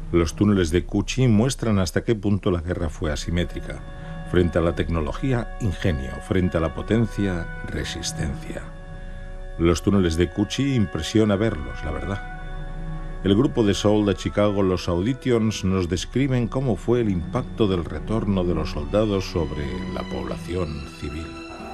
Los túneles de Cuchi muestran hasta qué punto la guerra fue asimétrica. Frente a la tecnología, ingenio. Frente a la potencia, resistencia. Los túneles de Cuchi impresiona verlos, la verdad. El grupo de soul de Chicago, los Auditions, nos describen cómo fue el impacto del retorno de los soldados sobre la población civil.